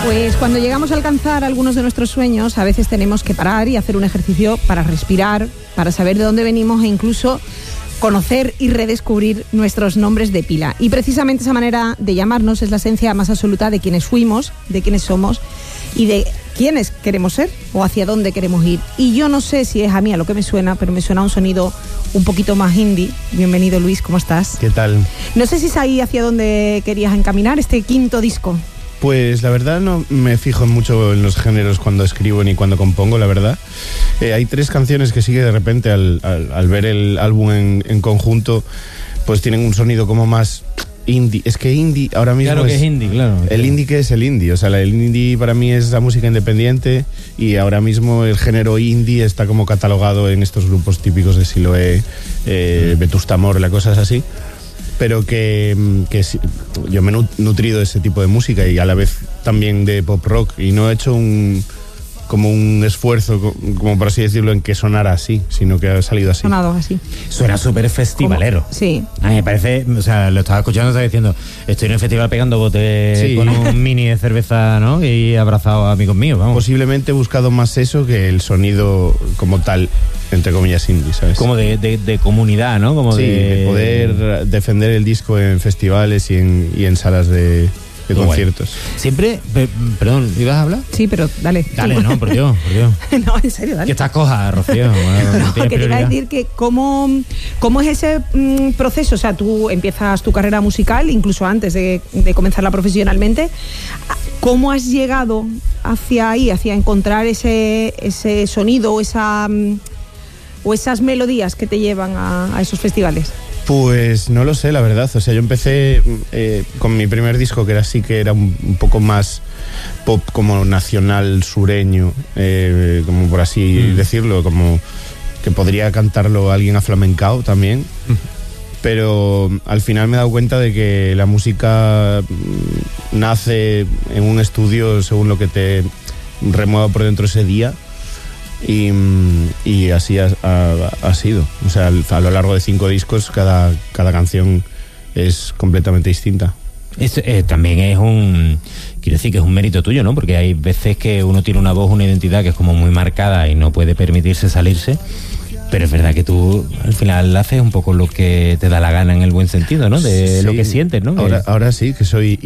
Pues cuando llegamos a alcanzar algunos de nuestros sueños, a veces tenemos que parar y hacer un ejercicio para respirar, para saber de dónde venimos e incluso conocer y redescubrir nuestros nombres de pila. Y precisamente esa manera de llamarnos es la esencia más absoluta de quienes fuimos, de quienes somos y de quiénes queremos ser o hacia dónde queremos ir. Y yo no sé si es a mí a lo que me suena, pero me suena un sonido un poquito más indie. Bienvenido, Luis, ¿cómo estás? ¿Qué tal? No sé si es ahí hacia dónde querías encaminar este quinto disco. Pues la verdad no me fijo mucho en los géneros cuando escribo ni cuando compongo, la verdad. Hay 3 canciones que sí que de repente al ver el álbum en conjunto, pues tienen un sonido como más indie. Es que indie ahora mismo claro que es indie, claro. El indie, ¿qué es el indie? O sea, el indie para mí es la música independiente y ahora mismo el género indie está como catalogado en estos grupos típicos de Siloé, Vetusta Morla, cosas así. Pero que yo me he nutrido de ese tipo de música y a la vez también de pop rock y no he hecho como un esfuerzo, como por así decirlo, en que sonara así, sino que ha salido así. Sonado así. Suena súper festivalero. ¿Cómo? Sí. A mí me parece, o sea, lo estaba escuchando, estaba diciendo, estoy en un festival pegando botes sí, con un mini de cerveza, ¿no? Y abrazado a amigos míos, vamos. Posiblemente he buscado más eso que el sonido como tal, entre comillas, indie, ¿sabes? Como de comunidad, ¿no? Como sí, de poder defender el disco en festivales y en salas de conciertos. Bueno. Siempre, perdón, ¿ibas a hablar? Sí, pero dale. Dale, no, por Dios. No, en serio, dale. Que estás coja, Rocío. Bueno, no, que te iba a decir que cómo es ese proceso. O sea, tú empiezas tu carrera musical, incluso antes de comenzarla profesionalmente. ¿Cómo has llegado hacia ahí, hacia encontrar ese sonido o esas melodías que te llevan a esos festivales? Pues no lo sé, la verdad. O sea, yo empecé con mi primer disco, que era un poco más pop, como nacional sureño, como por así decirlo, como que podría cantarlo alguien aflamencao también. Pero al final me he dado cuenta de que la música nace en un estudio según lo que te remueva por dentro ese día. Y así ha sido. O sea, a lo largo de 5 discos, cada canción es completamente distinta. También quiero decir que es un mérito tuyo, ¿no? Porque hay veces que uno tiene una voz, una identidad que es como muy marcada y no puede permitirse salirse. Pero es verdad que tú al final haces un poco lo que te da la gana en el buen sentido, ¿no? De sí, lo que sientes, ¿no? Ahora sí que soy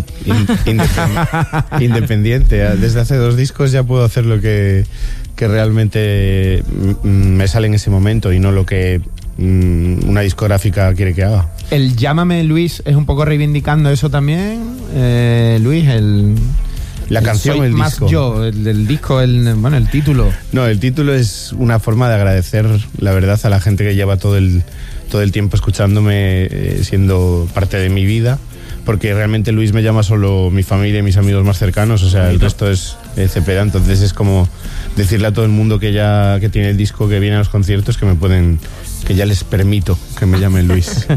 independiente. Desde hace 2 discos ya puedo hacer lo que realmente me sale en ese momento y no lo que una discográfica quiere que haga. El Llámame Luis es un poco reivindicando eso también, Luis, la canción, Soy el más disco. Yo, el disco, el título. No, el título es una forma de agradecer, la verdad, a la gente que lleva todo el tiempo escuchándome, siendo parte de mi vida, porque realmente Luis me llama solo mi familia y mis amigos más cercanos, o sea, el resto es Cepeda, entonces es como decirle a todo el mundo que tiene el disco, que viene a los conciertos, que ya les permito que me llamen Luis.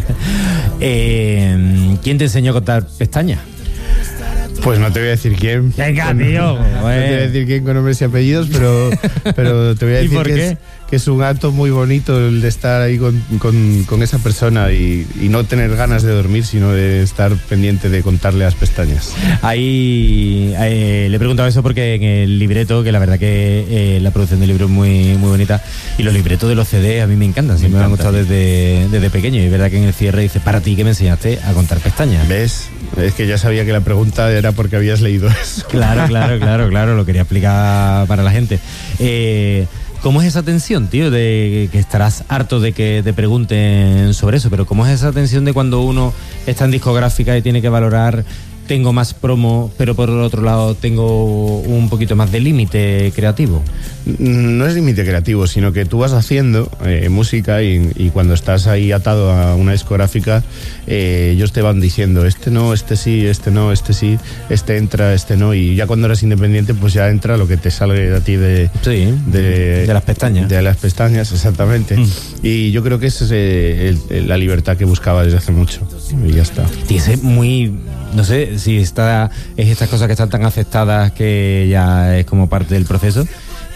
¿Quién te enseñó a contar pestañas? Pues no te voy a decir quién. Venga, tío. No te voy a decir quién con nombres y apellidos, pero te voy a decir que es un acto muy bonito el de estar ahí con esa persona y no tener ganas de dormir, sino de estar pendiente de contarle las pestañas. Ahí le he preguntado eso porque en el libreto, que la verdad que la producción del libro es muy, muy bonita, y los libretos de los CD a mí me encantan, siempre me han gustado desde pequeño, y es verdad que en el cierre dice, para ti que me enseñaste a contar pestañas. ¿Ves? Es que ya sabía que la pregunta era porque habías leído eso. Claro, lo quería explicar para la gente. ¿Cómo es esa tensión, tío? De que estarás harto de que te pregunten sobre eso, pero ¿cómo es esa tensión de cuando uno está en discográfica y tiene que valorar, tengo más promo, pero por el otro lado tengo un poquito más de límite creativo? No es límite creativo, sino que tú vas haciendo música y cuando estás ahí atado a una discográfica, ellos te van diciendo, este no, este sí, este no, este sí, este entra, este no, y ya cuando eres independiente, pues ya entra lo que te salga a ti de las pestañas. De las pestañas, exactamente. Y yo creo que esa es la libertad que buscaba desde hace mucho, y ya está. Y es muy... No sé si es estas cosas que están tan aceptadas que ya es como parte del proceso,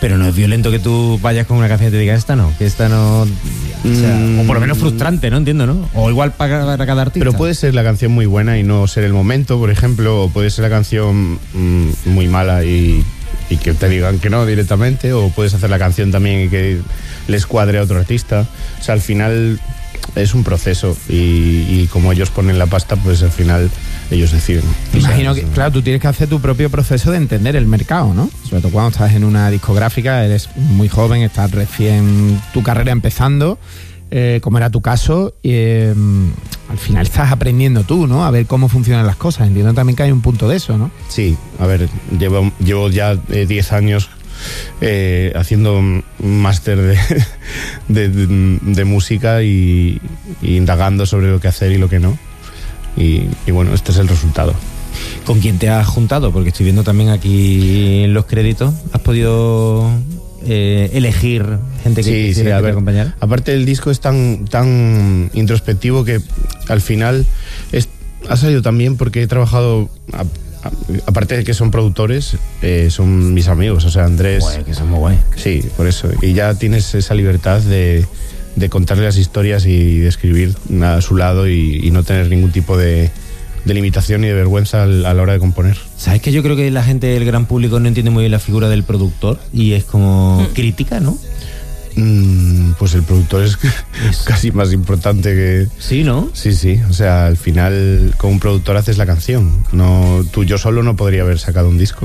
Pero no es violento que tú vayas con una canción y te digas esta no, que esta no... O sea, o por lo menos frustrante, ¿no? Entiendo, ¿no? O igual para cada artista. Pero puede ser la canción muy buena y no ser el momento, por ejemplo, o puede ser la canción muy mala y que te digan que no directamente, o puedes hacer la canción también y que les cuadre a otro artista. O sea, al final es un proceso y como ellos ponen la pasta, pues al final ellos deciden. Imagino que, claro, tú tienes que hacer tu propio proceso de entender el mercado, ¿no? Sobre todo cuando estás en una discográfica, eres muy joven, estás recién tu carrera empezando, como era tu caso, y al final estás aprendiendo tú, ¿no? A ver cómo funcionan las cosas. Entiendo también que hay un punto de eso, ¿no? Sí, a ver, llevo ya 10 años haciendo un máster de música y indagando sobre lo que hacer y lo que no. Y bueno, este es el resultado. ¿Con quién te has juntado? Porque estoy viendo también aquí en los créditos. ¿Has podido elegir gente que quisiera que te acompañara? Aparte, el disco es tan introspectivo que al final ha salido también porque he trabajado... Aparte de que son productores, son mis amigos, o sea, Andrés... Guay, que son muy guay. Sí, por eso. Y ya tienes esa libertad de contarle las historias y de escribir a su lado y no tener ningún tipo de limitación y de vergüenza a la hora de componer. ¿Sabes que yo creo que la gente, el gran público, no entiende muy bien la figura del productor y es como crítica, ¿no? Pues el productor es casi más importante que... Sí, ¿no? Sí, o sea, al final con un productor haces la canción. Yo solo no podría haber sacado un disco.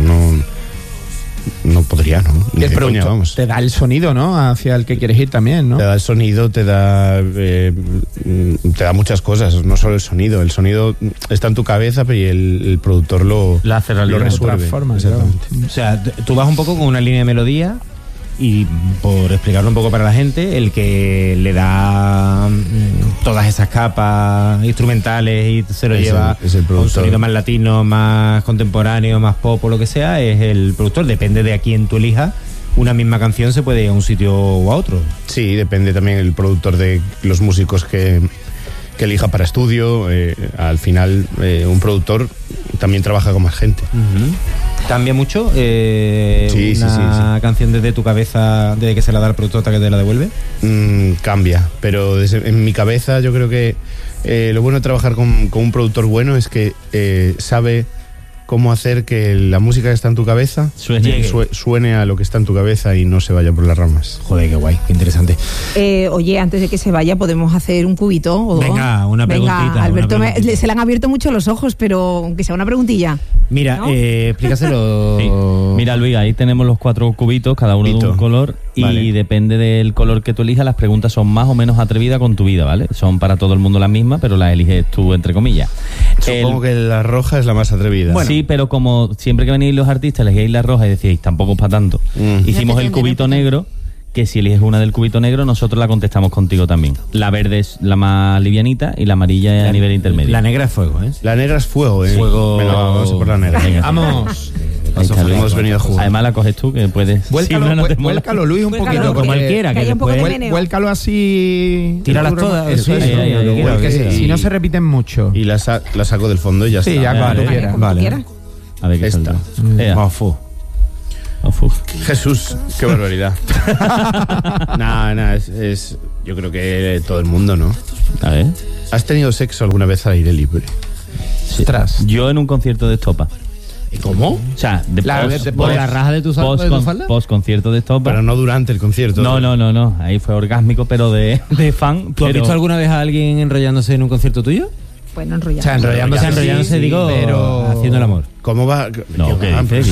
No podría, ¿no? Y el productor te da el sonido, ¿no? Hacia el que quieres ir también, ¿no? Te da el sonido, te da muchas cosas, no solo el sonido. El sonido está en tu cabeza, pero el productor lo resuelve. Exactamente. O sea, tú vas un poco con una línea de melodía y, por explicarlo un poco para la gente, el que le da todas esas capas instrumentales y se lo lleva es el a un sonido más latino, más contemporáneo, más pop o lo que sea, es el productor. Depende de a quién tú elijas. Una misma canción se puede ir a un sitio o a otro. Sí, depende también el productor de los músicos que elija para estudio. Al final, un productor también trabaja con más gente. ¿Cambia mucho Sí. canción desde tu cabeza, desde que se la da al productor hasta que te la devuelve? Cambia, pero en mi cabeza yo creo que lo bueno de trabajar con un productor bueno es que sabe cómo hacer que la música que está en tu cabeza suene a lo que está en tu cabeza y no se vaya por las ramas. Joder, qué guay, qué interesante. Oye, antes de que se vaya, ¿podemos hacer un cubito? ¿O Venga, una preguntita. Venga, Alberto, una preguntita. se le han abierto mucho los ojos, pero aunque sea una preguntilla. Mira, ¿no? explícaselo. Sí. Mira, Luis, ahí tenemos los 4 cubitos, cada uno de un color, Vale. y depende del color que tú elijas, las preguntas son más o menos atrevidas con tu vida, ¿vale? Son para todo el mundo las mismas, pero las eliges tú, entre comillas. Supongo que la roja es la más atrevida. Bueno, sí, pero como siempre que venís los artistas elegíais la roja y decíais, tampoco es para tanto, hicimos el cubito negro, que si eliges una del cubito negro, nosotros la contestamos contigo también. La verde es la más livianita y la amarilla es a nivel intermedio. La negra es fuego, ¿eh? La negra es fuego, ¿eh? Fuego. Venga, vamos a por la negra. Venga. Vamos. Ahí está, Luis. Hemos venido a jugar. Además la coges tú, que puedes... Vuélcalo, si no te mola. vuélcalo, Luis, un Vuélcalo, poquito. como porque- él quiera, que haya un poco de después meneo. Vuélcalo así. Tíralas todas, Eso, sí, eso. ahí, Porque quiera. si no se repiten mucho. Y la saco del fondo y ya Sí, está. ya cuando tú quieras. Como Vale. quieras. A ver qué Esta. saldrá. Ea. Mafu. Jesús, qué barbaridad. Nada, es yo creo que todo el mundo, ¿no? A ver. ¿Has tenido sexo alguna vez al aire libre? Sí. Ostras. Yo en un concierto de Estopa. ¿Cómo? O sea, ¿Por la raja de tu falda? Post concierto de Estopa. Pero no durante el concierto. No. Ahí fue orgásmico, pero de fan. ¿Tú has visto alguna vez a alguien enrollándose en un concierto tuyo? Bueno, enrollado. O sea, enrollándose, Enrollándose, sí, digo, pero haciendo el amor. ¿Cómo va? No, ¿qué va? dices?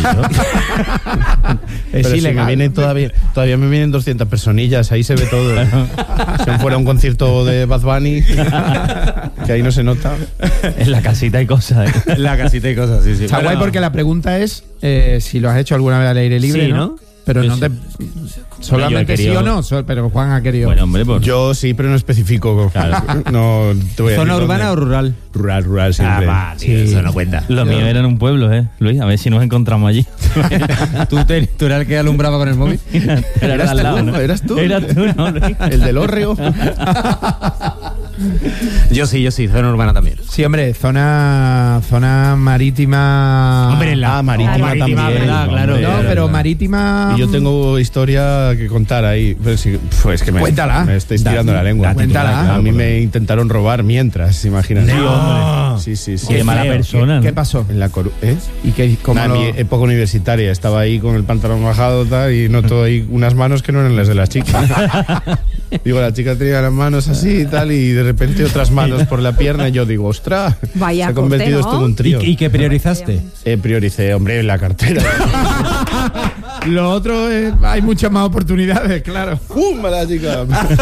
Pero si me vienen todavía me vienen 200 personillas, ahí se ve todo. Si fuera un concierto de Bad Bunny, que ahí no se nota. En la casita hay cosas. En la casita y cosas, sí. Está guay porque la pregunta es si lo has hecho alguna vez al aire libre, Sí, ¿no? ¿no? Pero Yo no te... Solamente Yo he sí querido- o no, pero Juan ha querido. Bueno, hombre, pues. Yo sí, pero no especifico. Claro. No te voy a ¿Zona decir urbana dónde. o rural? Rural siempre. tío, eso no cuenta. Lo mío era en un pueblo, Luis. A ver si nos encontramos allí. ¿Tú eras el que alumbraba con el móvil? Era ¿Eras al lado, tú? ¿no? ¿Eras tú? Eras tú, ¿no, Luis? El del hórreo. Yo sí, zona urbana también. Sí, hombre, zona marítima. Hombre, marítima también. ¿verdad? Claro. Hombre, No, pero marítima. Y yo tengo historia que contar ahí. Pero sí, es que Cuéntala. me estáis tirando la lengua. Cuéntala. A mí me intentaron robar mientras, imagínate. No. Sí. Qué mala persona. ¿Qué ¿no? pasó? En la ¿eh? ¿Y qué, cómo En lo- mi época universitaria estaba ahí con el pantalón bajado tal, y noto ahí unas manos que no eran las de la chica. Digo, la chica tenía las manos así y tal, y de repente otras manos por la pierna, y yo digo, ostras, Vaya se ha convertido corte, ¿no? esto en un trío. ¿Y qué priorizaste? Prioricé, hombre, la cartera. Lo otro es, hay muchas más oportunidades, claro. ¡Pum! A la chica.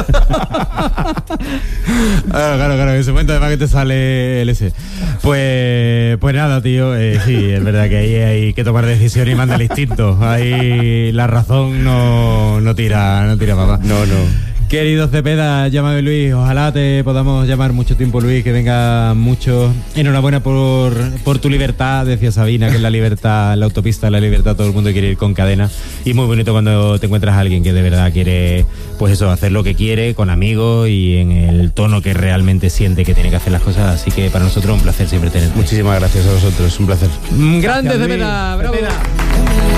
Claro, en ese momento además que te sale el ese. Pues nada, tío, sí, es verdad que ahí hay que tomar decisiones y manda el instinto. Ahí la razón no tira papá. No. Querido Cepeda, llámame Luis, ojalá te podamos llamar mucho tiempo, Luis, que venga mucho. Enhorabuena por tu libertad, decía Sabina, que es la libertad, la autopista, la libertad, todo el mundo quiere ir con cadena. Y muy bonito cuando te encuentras a alguien que de verdad quiere, pues eso, hacer lo que quiere, con amigos y en el tono que realmente siente que tiene que hacer las cosas. Así que para nosotros un placer siempre tenerte. Muchísimas gracias a vosotros, un placer. Grande Gracias, Cepeda, Luis. bravo. Cepeda.